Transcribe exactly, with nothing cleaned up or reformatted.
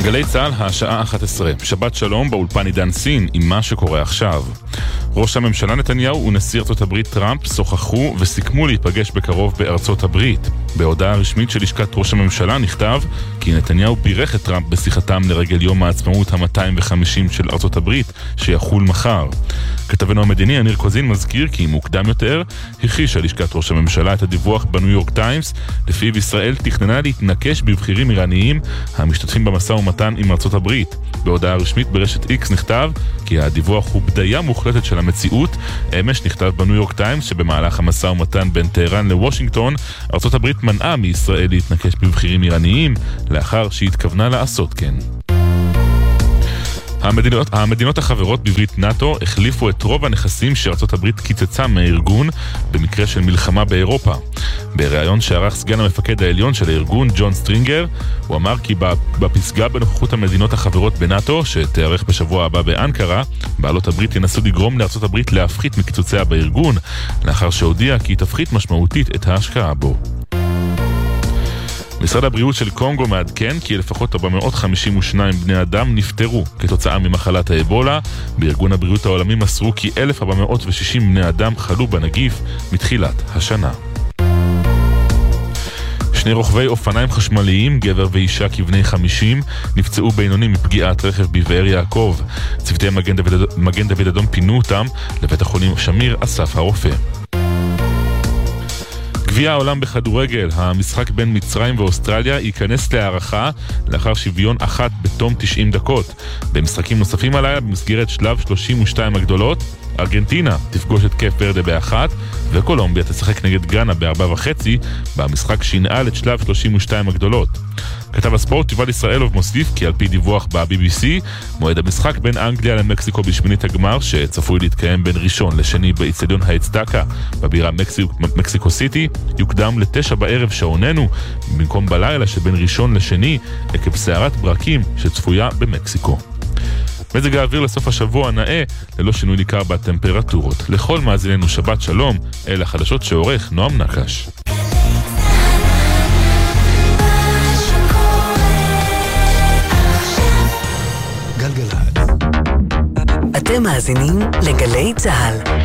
גלי צהל, השעה אחת עשרה. שבת שלום, באולפן עידן סין עם מה שקורה עכשיו. ראש הממשלה נתניהו ונשיא ארצות הברית טראמפ שוחחו וסיכמו להיפגש בקרוב בארצות הברית. בהודעה רשמית של לשכת ראש הממשלה נכתב כי נתניהו בירך את טראמפ בשיחתם לרגל יום העצמאות ה-מאתיים וחמישים של ארצות הברית שיחול מחר. כתבנו המדיני יניר קוזין מזכיר כי מוקדם יותר הכחישה לשכת ראש הממשלה את הדיווח בניו יורק טיימס לפיו ישראל תכננה להתנקש בבחירים איראניים המשתתפים במשא ומתן עם ארצות הברית. בהודעה רשמית ברשת איקס נכתב כי הדיווח הוא בדיה מוחלטת של המציאות. אמש נכתב בניו יורק טיימס שבמהלך המשא ומתן בין טהרן לוושינגטון ארצות הברית מנעה מישראל להתנקש בבחירים איראניים לאחר שהיא התכוונה לעשות כן. המדינות, המדינות החברות בברית נאטו החליפו את רוב הנכסים שארצות הברית קיצצה מהארגון במקרה של מלחמה באירופה. בריאיון שערך סגן המפקד העליון של הארגון ג'ון סטרינגר, הוא אמר כי בפסגה בנוכחות המדינות החברות בנאטו שתארך בשבוע הבא באנקרה, בעלות הברית ינסו לגרום לארצות הברית להפחית מקיצוציה בארגון לאחר שהודיע כי תפחית משמעותית את ההשקעה בו. משרד הבריאות של קונגו מעדכן כי לפחות ארבע מאות חמישים ושניים בני אדם נפטרו כתוצאה ממחלת האבולה. בארגון הבריאות העולמי מסרו כי אלף ארבע מאות ושישים בני אדם חלו בנגיף מתחילת השנה. שני רוכבי אופניים חשמליים, גבר ואישה כבני חמישים, נפצעו בינוני מפגיעת רכב בבאר יעקב. צוותי מגן דוד, מגן דוד אדום פינו אותם לבית החולים שמיר אסף הרופא. גביע העולם בכדורגל, המשחק בין מצרים ואוסטרליה ייכנס להערכה לאחר שוויון אחת בתום תשעים דקות. במשחקים נוספים הלילה במסגרת שלב שלושים ושתיים הגדולות, ארגנטינה תפגוש את קייפ ורדה באחת וקולומביה תשחק נגד גאנה בארבע וחצי במשחק שינעל את שלב שלושים ושתיים הגדולות. כתב הספורט יובל ישראלוב מוסיף כי על פי דיווח ב-בי בי סי מועד המשחק בין אנגליה למקסיקו בשמינית הגמר שצפוי להתקיים בין ראשון לשני באצטדיון האצטקה בבירה מקסיק, מקסיקו סיטי יוקדם לתשע בערב שעוננו במקום בלילה שבין ראשון לשני עקב סערת ברקים שצפויה במקסיקו. מזג האוויר לסוף השבוע נאה ללא שינוי ניכר בטמפרטורות. לכל מאזיננו שבת שלום, אלה החדשות שעורך נועם נקש. גלגלת. אתם מאזינים לגלי צהל.